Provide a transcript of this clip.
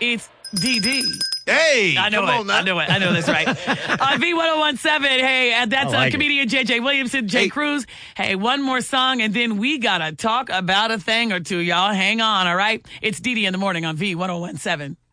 It's DD. Hey, I know come it. on now. I know it. I know that's right. On V1017, hey, and that's comedian JJ Williamson, Jay Cruz. Hey, one more song, and then we got to talk about a thing or two, y'all. Hang on, all right? It's DD in the morning on V1017.